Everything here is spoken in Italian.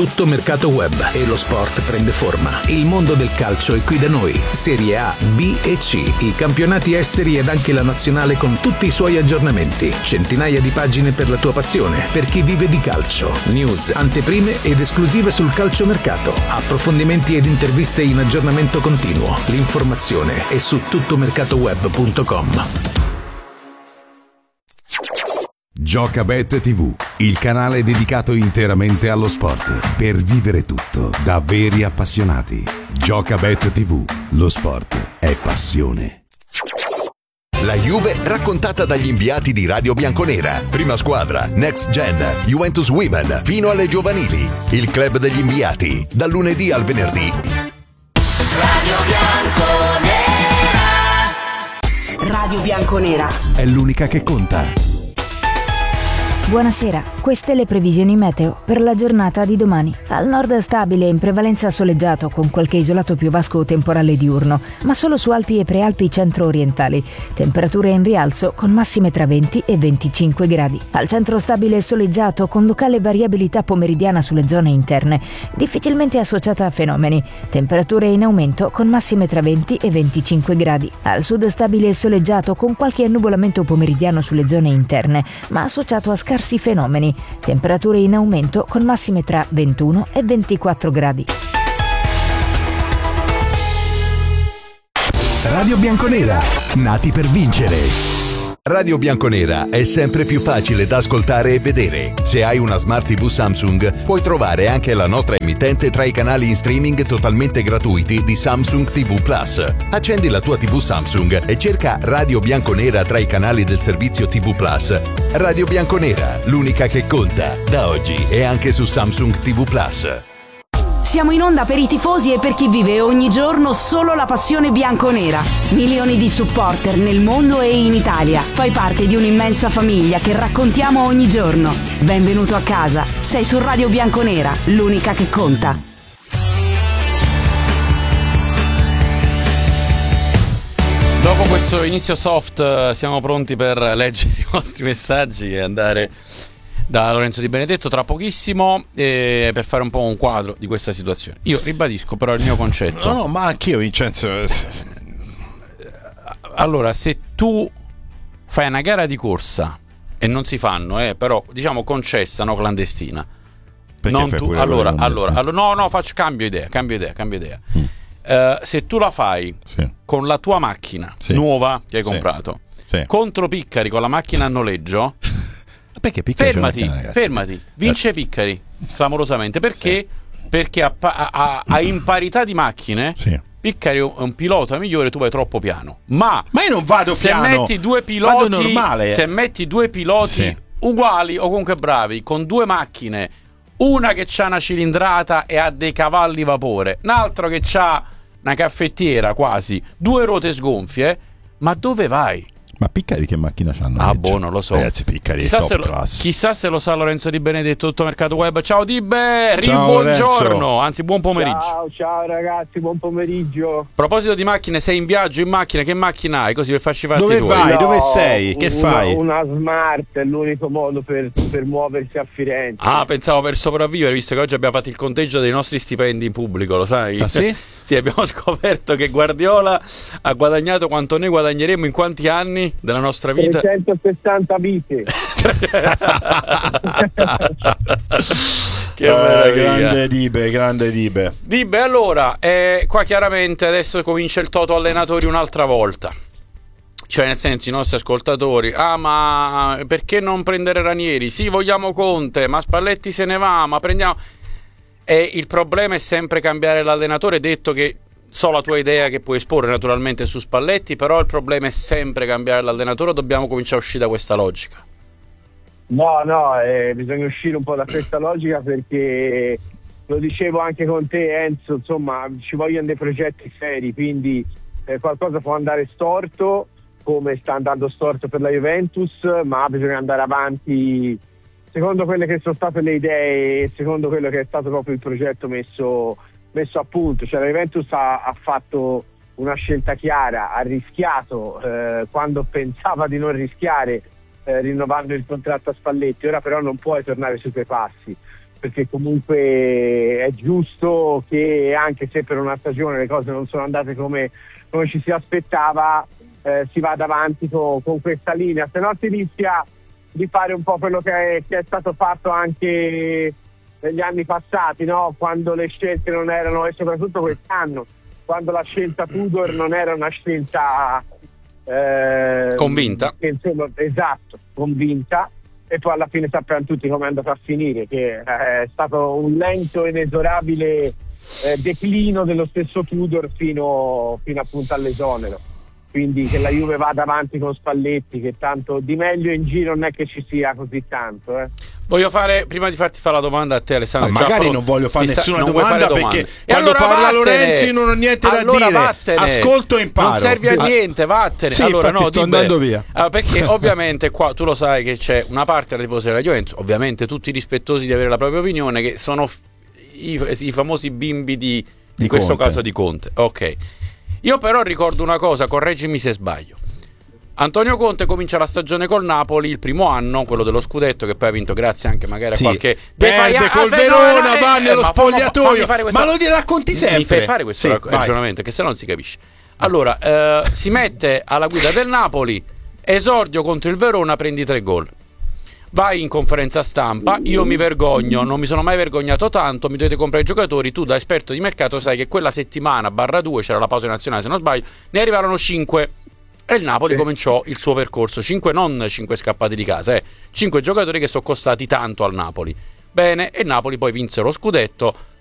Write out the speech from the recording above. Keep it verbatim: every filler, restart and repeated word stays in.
Tutto Mercato Web e lo sport prende forma. Il mondo del calcio è qui da noi. Serie A, B e C, i campionati esteri ed anche la nazionale con tutti i suoi aggiornamenti. Centinaia di pagine per la tua passione, per chi vive di calcio. News, anteprime ed esclusive sul calciomercato. Approfondimenti ed interviste in aggiornamento continuo. L'informazione è su tuttomercatoweb punto com. Giocabet tivù, il canale dedicato interamente allo sport, per vivere tutto da veri appassionati. Giocabet tivù, lo sport è passione. La Juve raccontata dagli inviati di Radio Bianconera. Prima squadra, Next Gen, Juventus Women, fino alle giovanili. Il club degli inviati, dal lunedì al venerdì. Radio Bianconera. Radio Bianconera è l'unica che conta. Buonasera, queste le previsioni meteo per la giornata di domani. Al nord stabile, in prevalenza soleggiato con qualche isolato piovasco o temporale diurno, ma solo su Alpi e prealpi centro-orientali. Temperature in rialzo con massime tra venti e venticinque gradi. Al centro stabile soleggiato con locale variabilità pomeridiana sulle zone interne, difficilmente associata a fenomeni. Temperature in aumento con massime tra venti e venticinque gradi. Al sud stabile soleggiato con qualche annuvolamento pomeridiano sulle zone interne, ma associato a scarsi fenomeni. Temperature in aumento con massime tra ventuno e ventiquattro gradi. Radio Bianconera, nati per vincere. Radio Bianconera è sempre più facile da ascoltare e vedere. Se hai una Smart tivù Samsung, puoi trovare anche la nostra emittente tra i canali in streaming totalmente gratuiti di Samsung tivù Plus. Accendi la tua tivù Samsung e cerca Radio Bianconera tra i canali del servizio tivù Plus. Radio Bianconera, l'unica che conta. Da oggi è anche su Samsung tivù Plus. Siamo in onda per i tifosi e per chi vive ogni giorno solo la passione bianconera. Milioni di supporter nel mondo e in Italia. Fai parte di un'immensa famiglia che raccontiamo ogni giorno. Benvenuto a casa. Sei su Radio Bianconera, l'unica che conta. Dopo questo inizio soft siamo pronti per leggere i vostri messaggi e andare da Lorenzo Di Benedetto tra pochissimo, eh, per fare un po' un quadro di questa situazione. Io ribadisco però il mio concetto. No, no, ma anch'io, Vincenzo. Allora, se tu fai una gara di corsa e non si fanno, eh, però diciamo concessa, no, clandestina. Perché non fai tu, pure allora, quella allora, allora, no, no, faccio cambio idea, cambio idea, cambio idea. Mm. Uh, se tu la fai sì. con la tua macchina sì. nuova che hai sì. comprato sì. contro Piccari con la macchina a noleggio, perché Piccari fermati, macchina, fermati, vince eh. Piccari clamorosamente perché sì. perché a, a, a in parità di macchine sì. Piccari è un pilota migliore, tu vai troppo piano. Ma, ma io non vado se piano, metti due piloti vado normale. Se metti due piloti sì. uguali o comunque bravi con due macchine, una che c'ha una cilindrata e ha dei cavalli vapore, un altro che c'ha una caffettiera quasi, due ruote sgonfie, ma dove vai? Ma Piccari che macchina c'hanno? Ah, boh, non lo so. Ragazzi, Piccari chissà, top se lo, class. chissà se lo sa Lorenzo Di Benedetto, Tutto Mercato Web. Ciao Dibbe, ciao, buongiorno, Lorenzo. Anzi buon pomeriggio. Ciao, ciao ragazzi, buon pomeriggio. A proposito di macchine, sei in viaggio in macchina, che macchina hai? Così per farci fatti Dove tuoi. vai? No, Dove sei? Che una, fai? Una Smart è l'unico modo per, per muoversi a Firenze. Ah, pensavo per sopravvivere, visto che oggi abbiamo fatto il conteggio dei nostri stipendi in pubblico, lo sai? Ah, sì? Sì, abbiamo scoperto che Guardiola ha guadagnato quanto noi guadagneremo in quanti anni della nostra vita? trecentosessanta vite. Che ah, grande Dibe, grande Dibe. Dibe, allora, eh, qua chiaramente adesso comincia il Toto allenatori un'altra volta. Cioè, nel senso, i nostri ascoltatori, ah, ma perché non prendere Ranieri? Sì, vogliamo Conte, ma Spalletti se ne va, ma prendiamo... E il problema è sempre cambiare l'allenatore, detto che so la tua idea che puoi esporre naturalmente su Spalletti, però il problema è sempre cambiare l'allenatore, o dobbiamo cominciare a uscire da questa logica? No, no, eh, bisogna uscire un po' da questa logica, perché lo dicevo anche con te, Enzo, insomma, ci vogliono dei progetti seri, quindi eh, qualcosa può andare storto, come sta andando storto per la Juventus, ma bisogna andare avanti secondo quelle che sono state le idee e secondo quello che è stato proprio il progetto messo, messo a punto. Cioè la Juventus ha, ha fatto una scelta chiara, ha rischiato eh, quando pensava di non rischiare, eh, rinnovando il contratto a Spalletti. Ora però non puoi tornare sui tuoi passi, perché comunque è giusto che, anche se per una stagione le cose non sono andate come, come ci si aspettava, eh, si vada avanti con, con questa linea, se no si rischia di fare un po' quello che è, che è stato fatto anche negli anni passati, no? Quando le scelte non erano, e soprattutto quest'anno, quando la scelta Tudor non era una scelta eh, convinta, che, insomma, esatto, convinta, e poi alla fine sappiamo tutti come è andato a finire, che è stato un lento, inesorabile eh, declino dello stesso Tudor fino, fino appunto all'esonero. Quindi che la Juve vada avanti con Spalletti, che tanto di meglio in giro non è che ci sia così tanto. Eh. Voglio fare, prima di farti fare la domanda a te, Alessandro. Ma magari pro- non voglio fare sta- nessuna non domanda perché e quando allora parla vattene. Lorenzi io non ho niente da allora dire. Vattene. Ascolto e imparo. Non serve a niente, vattene. Sì, allora, infatti no, sto Dibe, andando via. allora, perché ovviamente qua tu lo sai che c'è una parte della tifosa della Juventus, ovviamente tutti rispettosi di avere la propria opinione, che sono f- i, i famosi bimbi di, Di in questo Conte. caso di Conte. Ok. Io però ricordo una cosa, correggimi se sbaglio. Antonio Conte comincia la stagione col Napoli il primo anno, quello dello scudetto, che poi ha vinto grazie anche magari a Sì. qualche Perde defai- col ah, Verona, no, no, va eh, nello ma fammi- spogliatoio. fammi fare questa- Ma lo racconti sempre. Mi fai fare questo Sì, rac- vai. ragionamento, che se no non si capisce. Allora, eh, si mette alla guida del Napoli, esordio contro il Verona, prendi tre gol. Vai in conferenza stampa, io mi vergogno, non mi sono mai vergognato tanto, mi dovete comprare i giocatori, tu da esperto di mercato sai che quella settimana barra due, c'era la pausa nazionale se non sbaglio, ne arrivarono cinque. E il Napoli cominciò il suo percorso. Cinque, non cinque scappati di casa, eh. Cinque giocatori che sono costati tanto al Napoli. Bene, e il Napoli poi vinse lo scudetto.